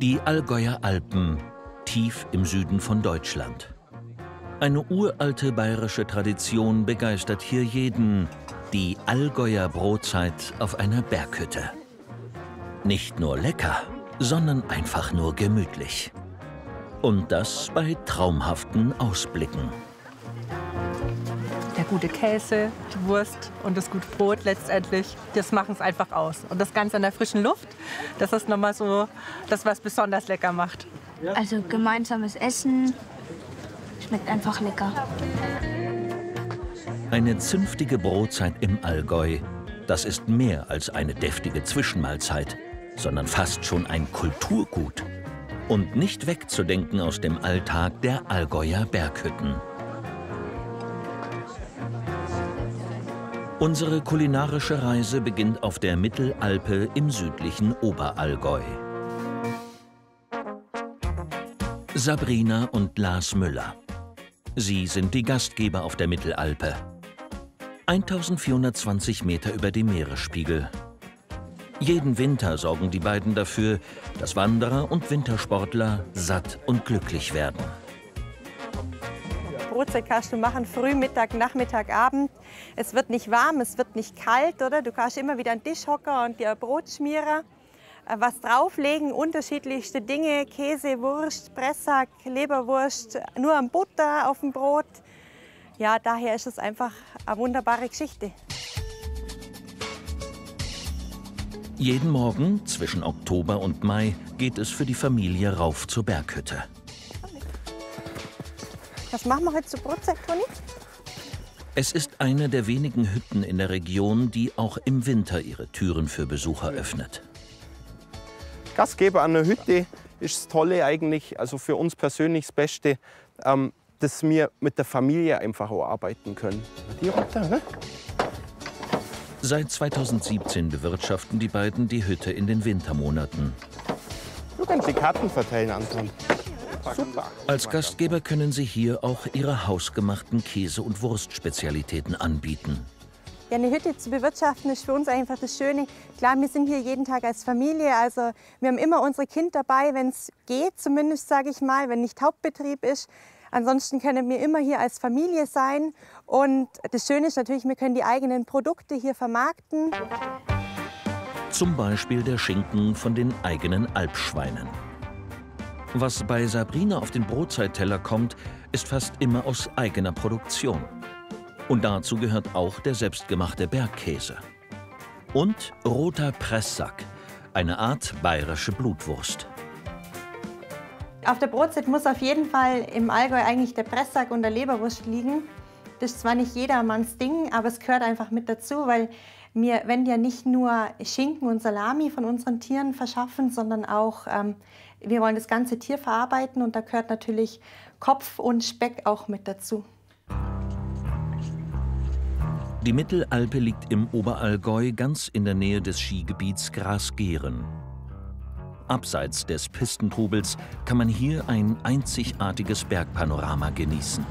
Die Allgäuer Alpen, tief im Süden von Deutschland. Eine uralte bayerische Tradition begeistert hier jeden, die Allgäuer Brotzeit auf einer Berghütte. Nicht nur lecker, sondern einfach nur gemütlich. Und das bei traumhaften Ausblicken. Der gute Käse, die Wurst und das gute Brot letztendlich, das machen es einfach aus. Und das Ganze in der frischen Luft, das ist nochmal so das, was besonders lecker macht. Also gemeinsames Essen schmeckt einfach lecker. Eine zünftige Brotzeit im Allgäu, das ist mehr als eine deftige Zwischenmahlzeit, sondern fast schon ein Kulturgut. Und nicht wegzudenken aus dem Alltag der Allgäuer Berghütten. Unsere kulinarische Reise beginnt auf der Mittelalpe im südlichen Oberallgäu. Sabrina und Lars Müller. Sie sind die Gastgeber auf der Mittelalpe. 1420 Meter über dem Meeresspiegel. Jeden Winter sorgen die beiden dafür, dass Wanderer und Wintersportler satt und glücklich werden. Brotzeit kannst du machen, früh, Mittag, Nachmittag, Abend. Es wird nicht warm, es wird nicht kalt, oder? Du kannst immer wieder an den Tisch hocken und dir ein Brot schmieren. Was drauflegen, unterschiedlichste Dinge, Käse, Wurst, Pressack, Leberwurst, nur am Butter auf dem Brot. Ja, daher ist es einfach eine wunderbare Geschichte. Jeden Morgen zwischen Oktober und Mai geht es für die Familie rauf zur Berghütte. Was machen wir heute zur Brotzeit, Toni? Es ist eine der wenigen Hütten in der Region, die auch im Winter ihre Türen für Besucher öffnet. Gastgeber an der Hütte ist das Tolle eigentlich, also für uns persönlich das Beste, dass wir mit der Familie einfach auch arbeiten können. Die runter, ne? Seit 2017 bewirtschaften die beiden die Hütte in den Wintermonaten. Du kannst die Karten verteilen, Anton. Super. Als Gastgeber können sie hier auch ihre hausgemachten Käse- und Wurstspezialitäten anbieten. Ja, eine Hütte zu bewirtschaften ist für uns einfach das Schöne. Klar, wir sind hier jeden Tag als Familie, also wir haben immer unsere Kinder dabei, wenn es geht, zumindest sage ich mal, wenn nicht Hauptbetrieb ist. Ansonsten können wir immer hier als Familie sein. Und das Schöne ist natürlich, wir können die eigenen Produkte hier vermarkten. Zum Beispiel der Schinken von den eigenen Alpschweinen. Was bei Sabrina auf den Brotzeitteller kommt, ist fast immer aus eigener Produktion. Und dazu gehört auch der selbstgemachte Bergkäse. Und roter Pressack, eine Art bayerische Blutwurst. Auf der Brotzeit muss auf jeden Fall im Allgäu eigentlich der Pressack und der Leberwurst liegen. Das ist zwar nicht jedermanns Ding, aber es gehört einfach mit dazu, weil wir wenn ja nicht nur Schinken und Salami von unseren Tieren verschaffen, sondern auch, wir wollen das ganze Tier verarbeiten und da gehört natürlich Kopf und Speck auch mit dazu. Die Mittelalpe liegt im Oberallgäu ganz in der Nähe des Skigebiets Grasgehren. Abseits des Pistentrubels kann man hier ein einzigartiges Bergpanorama genießen.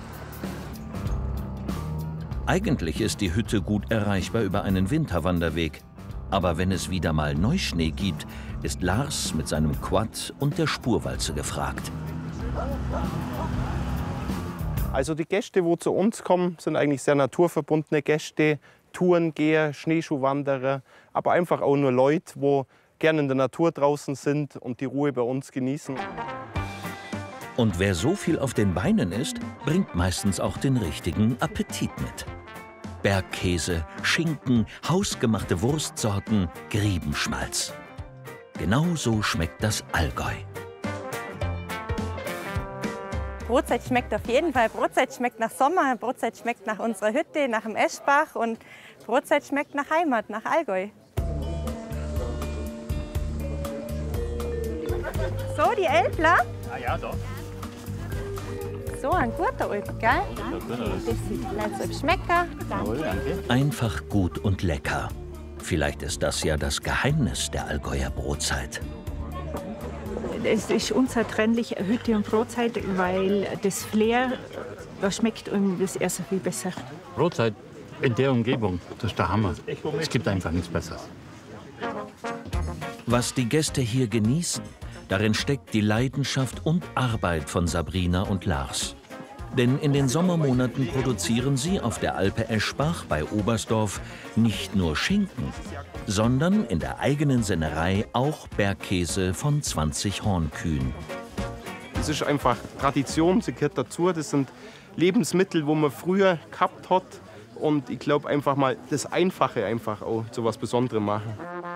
Eigentlich ist die Hütte gut erreichbar über einen Winterwanderweg. Aber wenn es wieder mal Neuschnee gibt, ist Lars mit seinem Quad und der Spurwalze gefragt. Also die Gäste, die zu uns kommen, sind eigentlich sehr naturverbundene Gäste, Tourengeher, Schneeschuhwanderer, aber einfach auch nur Leute, die gerne in der Natur draußen sind und die Ruhe bei uns genießen. Und wer so viel auf den Beinen ist, bringt meistens auch den richtigen Appetit mit. Bergkäse, Schinken, hausgemachte Wurstsorten, Griebenschmalz. Genau so schmeckt das Allgäu. Brotzeit schmeckt auf jeden Fall. Brotzeit schmeckt nach Sommer, Brotzeit schmeckt nach unserer Hütte, nach dem Eschbach und Brotzeit schmeckt nach Heimat, nach Allgäu. So, die Elbler? Ah ja, doch. So, ein guter Alp, gell? Das sieht vielleicht so schmecker. Einfach gut und lecker. Vielleicht ist das ja das Geheimnis der Allgäuer Brotzeit. Es ist unzertrennlich Hütte und Brotzeit, weil das Flair, das schmeckt und das erst viel besser. Brotzeit in der Umgebung, das ist der Hammer. Es gibt einfach nichts Besseres. Was die Gäste hier genießen, Darin steckt die Leidenschaft und Arbeit von Sabrina und Lars. Denn in den Sommermonaten produzieren sie auf der Alpe Eschbach bei Oberstdorf nicht nur Schinken, sondern in der eigenen Sennerei auch Bergkäse von 20 Hornkühen. Es ist einfach Tradition, sie gehört dazu. Das sind Lebensmittel, wo man früher gehabt hat. Und ich glaube einfach mal, das Einfache einfach auch zu was Besonderem machen.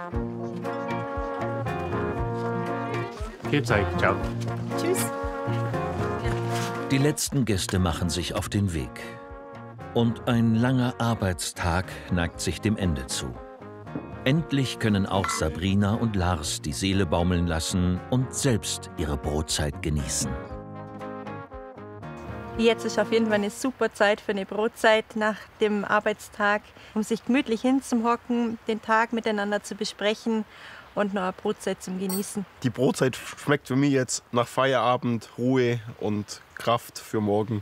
Geht's euch, ciao. Tschüss. Die letzten Gäste machen sich auf den Weg. Und ein langer Arbeitstag neigt sich dem Ende zu. Endlich können auch Sabrina und Lars die Seele baumeln lassen und selbst ihre Brotzeit genießen. Jetzt ist auf jeden Fall eine super Zeit für eine Brotzeit nach dem Arbeitstag, um sich gemütlich hinzuhocken, den Tag miteinander zu besprechen und noch eine Brotzeit zum Genießen. Die Brotzeit schmeckt für mich jetzt nach Feierabend, Ruhe und Kraft für morgen.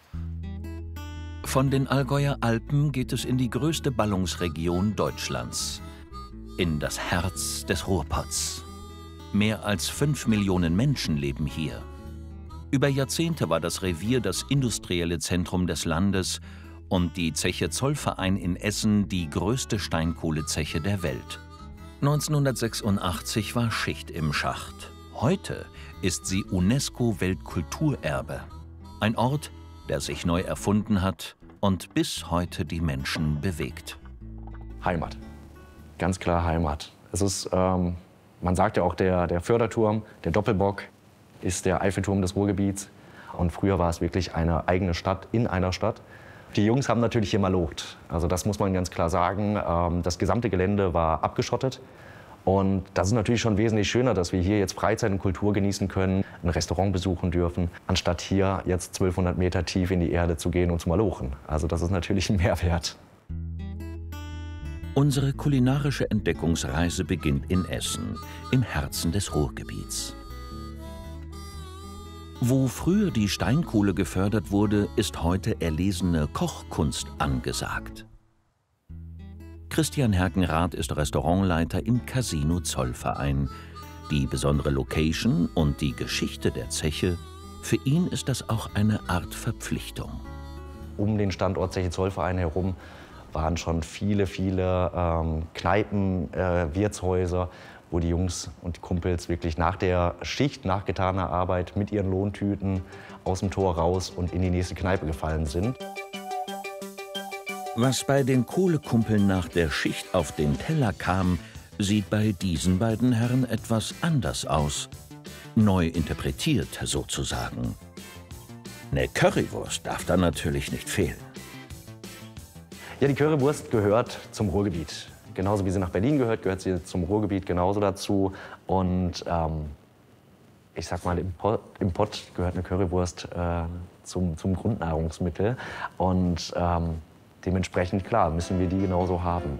Von den Allgäuer Alpen geht es in die größte Ballungsregion Deutschlands, in das Herz des Ruhrpots. Mehr als 5 Millionen Menschen leben hier. Über Jahrzehnte war das Revier das industrielle Zentrum des Landes und die Zeche Zollverein in Essen die größte Steinkohlezeche der Welt. 1986 war Schicht im Schacht. Heute ist sie UNESCO-Weltkulturerbe. Ein Ort, der sich neu erfunden hat und bis heute die Menschen bewegt. Heimat. Ganz klar Heimat. Es ist, man sagt ja auch, der Förderturm, der Doppelbock, ist der Eiffelturm des Ruhrgebiets. Und früher war es wirklich eine eigene Stadt in einer Stadt. Die Jungs haben natürlich hier malocht. Also das muss man ganz klar sagen. Das gesamte Gelände war abgeschottet. Und das ist natürlich schon wesentlich schöner, dass wir hier jetzt Freizeit und Kultur genießen können, ein Restaurant besuchen dürfen, anstatt hier jetzt 1200 Meter tief in die Erde zu gehen und zu malochen. Also das ist natürlich ein Mehrwert. Unsere kulinarische Entdeckungsreise beginnt in Essen, im Herzen des Ruhrgebiets. Wo früher die Steinkohle gefördert wurde, ist heute erlesene Kochkunst angesagt. Christian Herkenrath ist Restaurantleiter im Casino Zollverein. Die besondere Location und die Geschichte der Zeche, für ihn ist das auch eine Art Verpflichtung. Um den Standort Zeche Zollverein herum waren schon viele Kneipen, Wirtshäuser, wo die Jungs und die Kumpels wirklich nach der Schicht, nach getaner Arbeit mit ihren Lohntüten aus dem Tor raus und in die nächste Kneipe gefallen sind. Was bei den Kohlekumpeln nach der Schicht auf den Teller kam, sieht bei diesen beiden Herren etwas anders aus. Neu interpretiert sozusagen. Eine Currywurst darf da natürlich nicht fehlen. Ja, die Currywurst gehört zum Ruhrgebiet. Genauso wie sie nach Berlin gehört, gehört sie zum Ruhrgebiet genauso dazu. Und ich sag mal, im Pott gehört eine Currywurst zum Grundnahrungsmittel. Und dementsprechend, klar, müssen wir die genauso haben.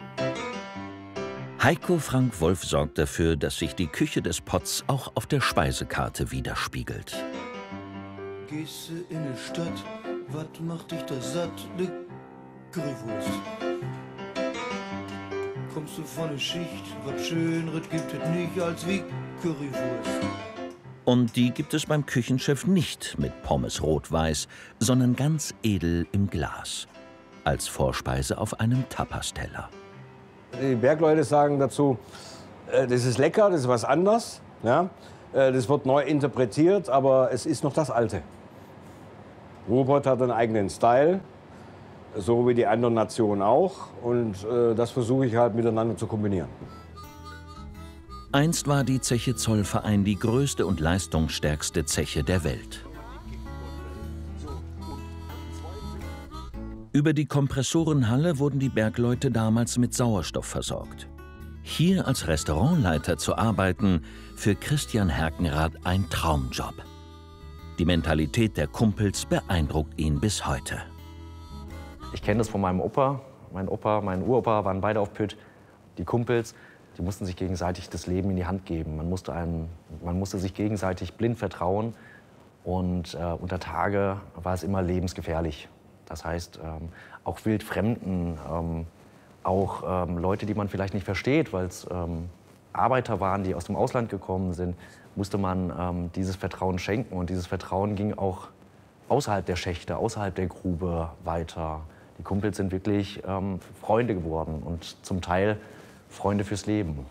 Heiko Frank Wolf sorgt dafür, dass sich die Küche des Potts auch auf der Speisekarte widerspiegelt. Gehst du in die Stadt, was macht dich da satt? Ne Currywurst. Kommst du von der Schicht, was Schöneres gibt es nicht als wie Currywurst. Und die gibt es beim Küchenchef nicht mit Pommes rot-weiß, sondern ganz edel im Glas. Als Vorspeise auf einem Tapasteller. Die Bergleute sagen dazu, das ist lecker, das ist was anderes. Ja? Das wird neu interpretiert, aber es ist noch das Alte. Ruhrpott hat einen eigenen Style, so wie die anderen Nationen auch. Und das versuche ich halt miteinander zu kombinieren. Einst war die Zeche Zollverein die größte und leistungsstärkste Zeche der Welt. Über die Kompressorenhalle wurden die Bergleute damals mit Sauerstoff versorgt. Hier als Restaurantleiter zu arbeiten, für Christian Herkenrath ein Traumjob. Die Mentalität der Kumpels beeindruckt ihn bis heute. Ich kenne das von meinem Opa. Mein Opa, mein Uropa waren beide auf Pütt. Die Kumpels, die mussten sich gegenseitig das Leben in die Hand geben. Man musste sich gegenseitig blind vertrauen. Und unter Tage war es immer lebensgefährlich. Das heißt, auch Wildfremden, auch Leute, die man vielleicht nicht versteht, weil es Arbeiter waren, die aus dem Ausland gekommen sind, musste man dieses Vertrauen schenken. Und dieses Vertrauen ging auch außerhalb der Schächte, außerhalb der Grube weiter. Die Kumpels sind wirklich Freunde geworden und zum Teil Freunde fürs Leben.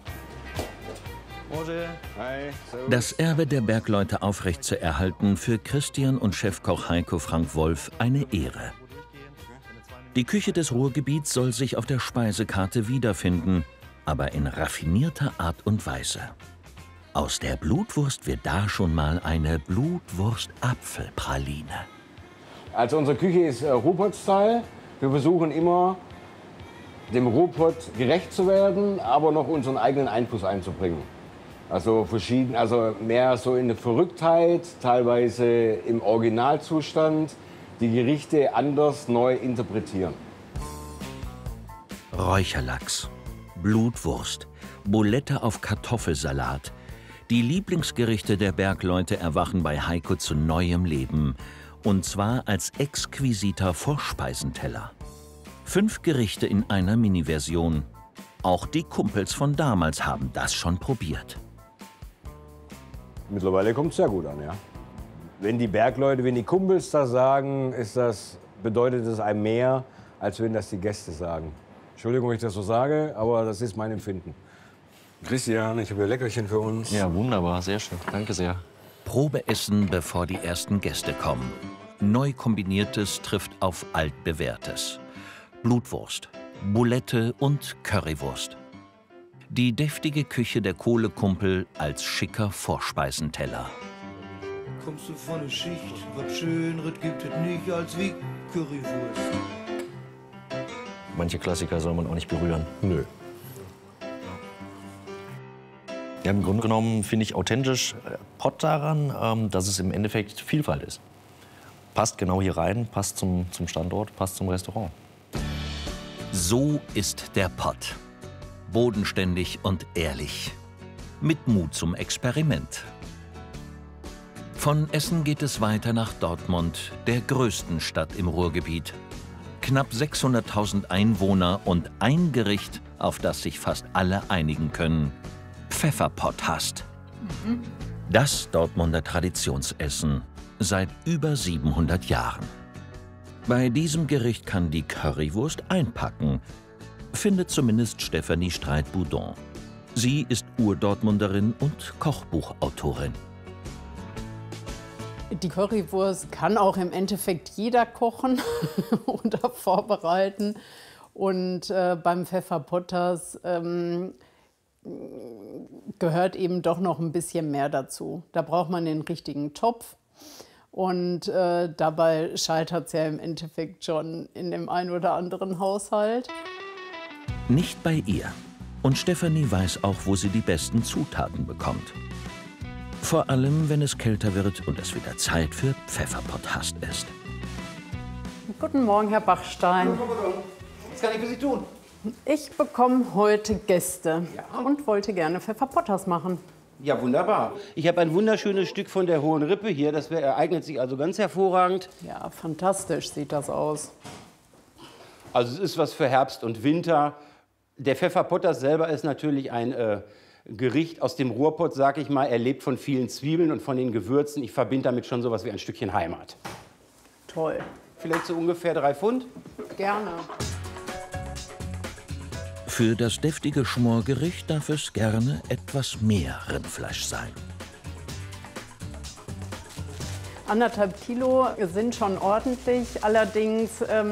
Das Erbe der Bergleute aufrechtzuerhalten, für Christian und Chefkoch Heiko Frank Wolf eine Ehre. Die Küche des Ruhrgebiets soll sich auf der Speisekarte wiederfinden, aber in raffinierter Art und Weise. Aus der Blutwurst wird da schon mal eine Blutwurst-Apfelpraline. Also unsere Küche ist Ruhrpott-Style. Wir versuchen immer, dem Ruhrpott gerecht zu werden, aber noch unseren eigenen Einfluss einzubringen. Also verschieden, also mehr so in der Verrücktheit, teilweise im Originalzustand, die Gerichte anders neu interpretieren. Räucherlachs, Blutwurst, Bulette auf Kartoffelsalat. Die Lieblingsgerichte der Bergleute erwachen bei Heiko zu neuem Leben. Und zwar als exquisiter Vorspeisenteller. 5 Gerichte in einer Mini-Version. Auch die Kumpels von damals haben das schon probiert. Mittlerweile kommt es sehr gut an, ja. Wenn die Bergleute, wenn die Kumpels das sagen, bedeutet es einem mehr, als wenn das die Gäste sagen. Entschuldigung, wenn ich das so sage, aber das ist mein Empfinden. Christian, ich habe hier Leckerchen für uns. Ja, wunderbar, sehr schön. Danke sehr. Probeessen, bevor die ersten Gäste kommen. Neu kombiniertes trifft auf altbewährtes. Blutwurst, Bulette und Currywurst. Die deftige Küche der Kohlekumpel als schicker Vorspeisenteller. Kommst du von der Schicht, was Schöneres gibt es nicht als wie Currywurst. Manche Klassiker soll man auch nicht berühren. Nö. Ja, im Grunde genommen finde ich authentisch Pott daran, dass es im Endeffekt Vielfalt ist. Passt genau hier rein, passt zum Standort, passt zum Restaurant. So ist der Pott. Bodenständig und ehrlich. Mit Mut zum Experiment. Von Essen geht es weiter nach Dortmund, der größten Stadt im Ruhrgebiet. Knapp 600.000 Einwohner und ein Gericht, auf das sich fast alle einigen können. Pfefferpott-Hast. Das Dortmunder Traditionsessen seit über 700 Jahren. Bei diesem Gericht kann die Currywurst einpacken, findet zumindest Stefanie Streit-Boudon. Sie ist Ur-Dortmunderin und Kochbuchautorin. Die Currywurst kann auch im Endeffekt jeder kochen oder vorbereiten. Und beim Pfefferpotters gehört eben doch noch ein bisschen mehr dazu. Da braucht man den richtigen Topf. Und dabei scheitert es ja im Endeffekt schon in dem einen oder anderen Haushalt. Nicht bei ihr. Und Stefanie weiß auch, wo sie die besten Zutaten bekommt. Vor allem, wenn es kälter wird und es wieder Zeit für Pfefferpott-Hast ist. Guten Morgen, Herr Bachstein. Was kann ich für Sie tun? Ich bekomme heute Gäste und wollte gerne Pfefferpotters machen. Ja, wunderbar. Ich habe ein wunderschönes Stück von der Hohen Rippe hier. Das eignet sich also ganz hervorragend. Ja, fantastisch sieht das aus. Also es ist was für Herbst und Winter. Der Pfefferpotters selber ist natürlich ein Gericht aus dem Ruhrpott, sag ich mal. Er lebt von vielen Zwiebeln und von den Gewürzen. Ich verbinde damit schon sowas wie ein Stückchen Heimat. Toll. Vielleicht so ungefähr 3 Pfund? Gerne. Für das deftige Schmorgericht darf es gerne etwas mehr Rindfleisch sein. 1,5 Kilo sind schon ordentlich. Allerdings